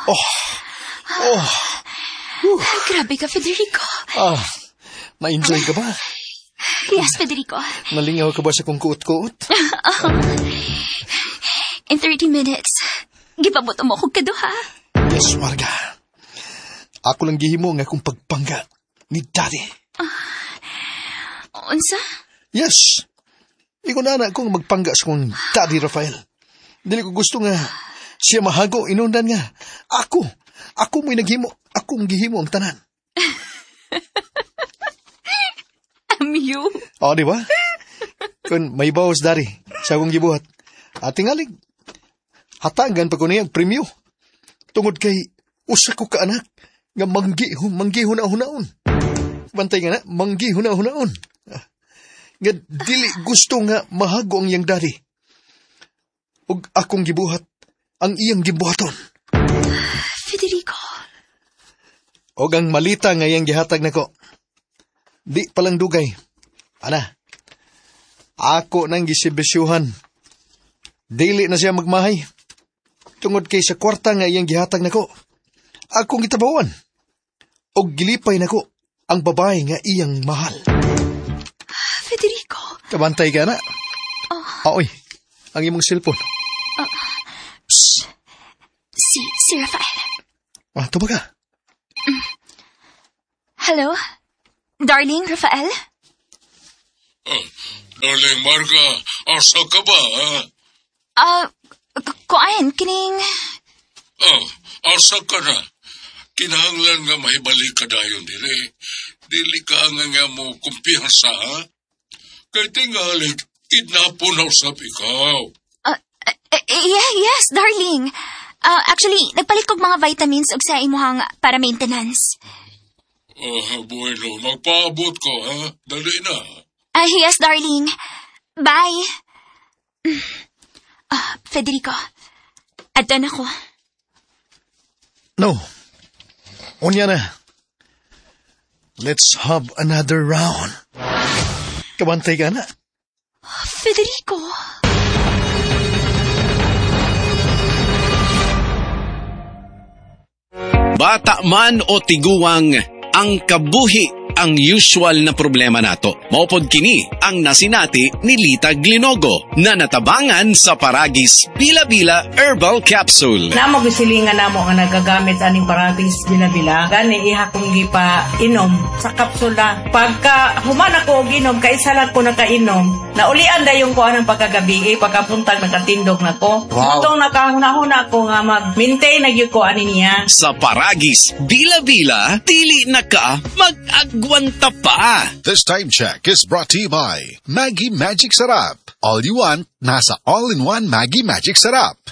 Grabe ka, Federico. Na-enjoy ka ba? Yes, Federico. Nalingaw ka ba sa kong kuot-kuot? In 30 minutes, gipabuto mo akong kaduha. Yes, Marga. Ako lang gihimo nga kung pagpangga ni Daddy. Unsa? Yes. Ikaw na kung magpangga sa kong Daddy Rafael. Dili ko gusto nga siya mahago inundan nga. Ako mo'y naghimo. Akong gihimo ang tanan. You. Di ba? Kung may bawas dari sa akong gibuhat. At tingalig, hatagan pa ko niya ang premyo. Tungod kay usa ko ka anak nga manggihuna-hunaon. Bantay nga na, manggihuna-hunaon. Nga dili gusto nga mahago ang iyang dari. Ug akong gibuhat ang iyang gibuhaton. Federico. Og ang malita nga iyang gihatag nako. Di palang dugay. Ana, ako nang gisibisyuhan. Dili na siya magmahay. Tungod kay sa kwarta nga iyang gihatag nako. Akong gitabawan. Og gilipay nako ang babae nga iyang mahal. Federico. Kabantay ka na. Oy, ang imong cellphone. Si Rafael. Ito ba ka? Hello? Darling, Rafael? Darling Marga, asa ka ba? Kuan, kining... Asa ka na? Kinahanglan nga mahibalik ka dayon dire. Dili ka nga mo kumpiyansa, ha? Kay tingalig, kidnapo na usap ikaw. Yes, darling. Actually, nagpalit kog mga vitamins og sa imuhang para maintenance. Bueno, magpaabot ko, ha? Dali na. Yes, darling. Bye. Federico, adto na ko. No. Unya na. Let's have another round. Kabantay ka na. Federico. Bata man o tiguwang, ang kabuhi ang usual na problema nato. Maupod kini ang nasinati ni Lita Glinogo na natabangan sa Paragis Bila-Bila Herbal Capsule. Namo gisilingan namo nga nagagamit aning Paragis Bila-Bila. Gani iha kong gipa inom sa kapsula. Pagka humana ko og inom, kaisa lang ko nakainom. Naulian dayon ko anang pagkagabi, pagkapuntag nakatindog na ko. Wow. Itong nakahuna-huna ko nga mag-maintain na gyud ko ani niya. Sa Paragis Bila-Bila, dili na ka mag-agwanta pa. This time check is brought to you by Maggie Magic Sarap. All you want, nasa all-in-one Maggie Magic Sarap.